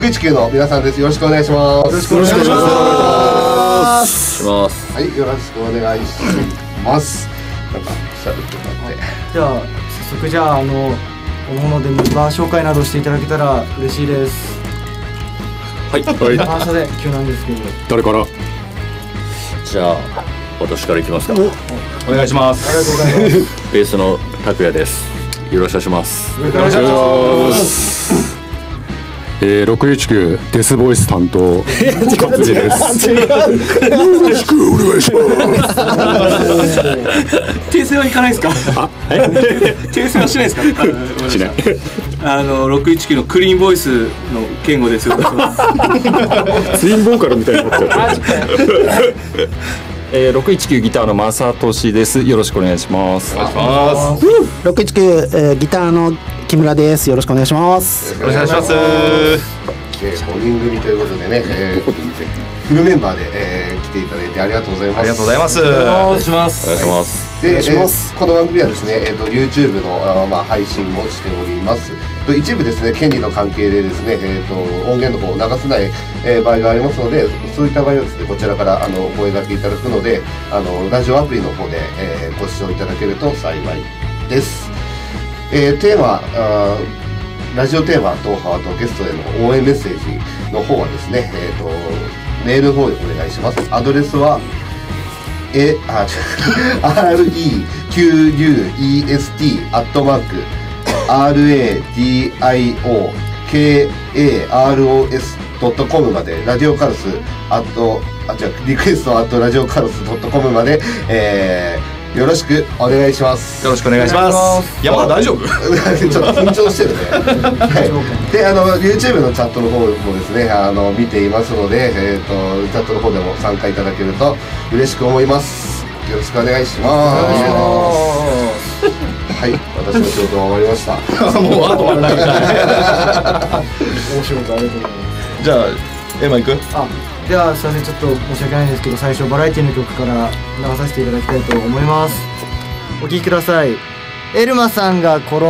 619の皆さんです。よろしくお願いします。 よろしくお願いします。 はい、よろしくお願いします。なんか喋ってもらって。 じゃあ早速おのでメンバー紹介などしていただけたら嬉しいです。 はい。 すいません、急なんですけど。 誰から？ じゃあ私からいきますか。 お願いします。 ありがとうございます。 ベースの拓也です。よろしくお願いします。 よろしくお願いします。 619デスボイス担当勝地です。よろしくお願いします。 訂正はいかないですか？訂正はしないですか？ しない。 619のクリーンボイスの健吾です。よろしくお願いします。 ツインボーカルみたいになっちゃって。 619ギターの正俊です。よろしくお願いします。 お願いします。 619、ギターの木村です。よろしくお願いします。 よろしくお願いします。 5人組ということでね、フルメンバーで、来ていただいてありがとうございます。 ありがとうございます。 お願いします。 お願いします。 で、この番組はですね、YouTube の配信もしております。一部ですね、権利の関係でですね、音源の方を流せない、場合がありますので、そういった場合はですね、こちらからお声掛けいただくので、ラジオアプリの方で、ご視聴いただけると幸いです。テーマ、ラジオテーマとあとゲストへの応援メッセージの方はですね、メールの方でお願いします。アドレスはREQUEST@RADIOKAROS.com まで、ラジオカルスリクエストラジオカルス.com まで、よろしくお願いします。 よろしくお願いします。山田大丈夫？ ちょっと緊張してるね。はい。で、YouTube のチャットの方もですね、見ていますので、チャットの方でも参加いただけると嬉しく思います。よろしくお願いします。はい、私の仕事は終わりました。 もうあとはない。 面白かった。ありがとうございます。 じゃあエマ行く？ ではすいません、ちょっと申し訳ないんですけど、最初バラエティの曲から流させていただきたいと思います。お聴きください。エルマさんが転